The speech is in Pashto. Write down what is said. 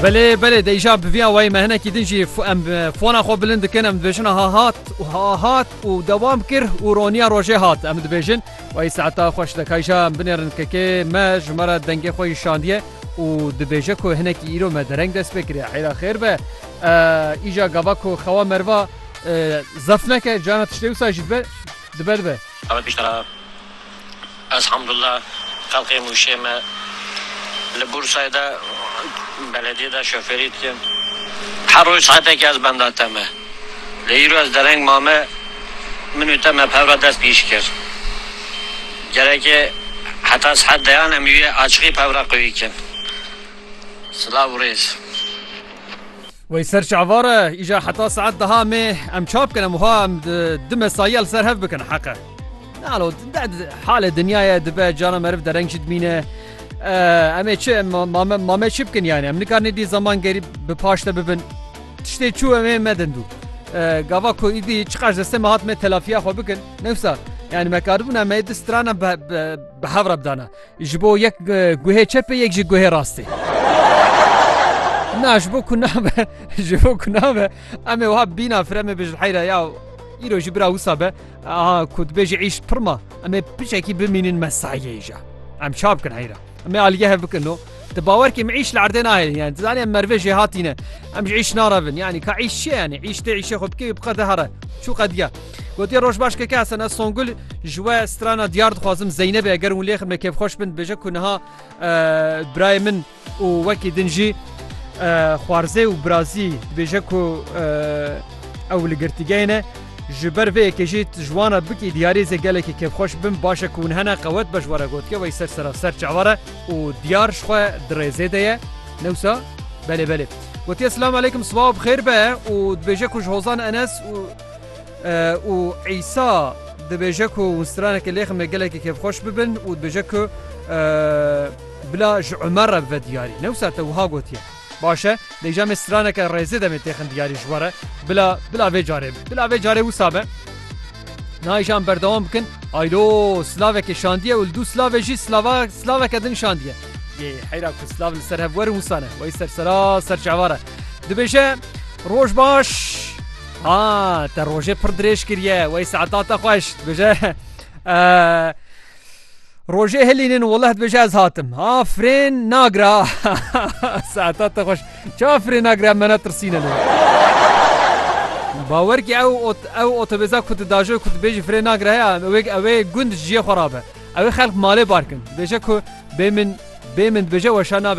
بله بله دیجا بیا وای مهنه کی دنجی فونا خو بلند کنم دبیجن ها هات و دوام کر و رونیا روجه هات ام دبیجن وای ساعتا خوش دکایجا بنرن که ما جمره دنگه خوی شاندیه و دبیجه کو هنه کی ایرو مدرنگ دست بکری حیرا خیر به ایجا گاوا کو خوا مروا زفنه که جانت تشتیو ساجد به دبل به اول بیشتر الحمدلله خلقی موشه ما لبورسای دا بلدیه دا شوفریت کن هر روز ساعته که از بنداتمه لیرو از درنگ مامه منوتمه پورا دست پیش کرد گره که حتی از حد دیانه میوه عاشقی پورا قوی کن سلام ریز ويسر شعباره إجا حتى ساعات دهامي أم شاب كنا مهم دم سايل سر هف بكن حقه نالو حال الدنيا دبا جانا مرف درنگ شد مينه أمي چه ما چه بكن يعني أم نكار ندي زمان قريب بپاشته ببن تشتي چو أمي مدندو قاوا كو إيدي چقاش دسته مهات مي تلافيا خو بكن نفسه يعني مكاربونا ما يدسترانا بحفره بدانا يجبو يك گوهي چپه يك جي گوهي راستي نه جبو کنابه اما وهاب بينا فرمه بج الحيره يا يرو جبرا وصابه كنت بيجي عيش برما اما بشكي بمين مسايه اجا ام شاب كن حيره اما عليه بكنو تباور كي معيش العردنا يعني زاني مرفج هاتينا ام عيش نارفن يعني كعيش شي يعني عيش تعيش خو بكي بقى دهره شو قديا قلت يا روش باش كاس انا سونغول جوا سترانا ديار خوازم زينب اگر ولي خدمه كيف خوش بنت بيجا كنها برايمن ووكي دنجي خوارزه و برازی بیجه کو اول گرتیگینه جبر وی کجیت جوانا بکی دیاری زگله که کیف خوش بم باشه کون هنا قوت بجواره گوت که وی سر چعواره و دیار شخوا درزه ده نوسا بله بله گوت السلام علیکم صباح بخیر به و بیجه کو جوزان انس و عیسی دبیجه کو استرانه که لیخ مگله که کیف خوش ببن و بیجه کو بلا عمر و دیاری نوسا توها گوتیه باشه دیجا مسترانه که رزه دم تخن دیاری جواره بلا وی جاره وسابه نایجان بردوام بکن ایلو سلاوه که شاندیه و دو سلاوه جی سلاوه که دن شاندیه یه حیرا که سلاوه سر هفور موسانه وی سر چعواره دبیشه روش باش تا روشه پر دریش کریه وی ساعتات خوش دبیشه روجه هلينين والله بجاز هاتم فرين ناقرا ساعتات خوش شو فرين ناقرا منا ترسينا له باوركي او اوتوبيزا كنت داجو كنت بيجي فرين ناقرا يا اوي گند جي خرابه اوي خلق مالي باركن بيجا كو بيمن بيجا وشانا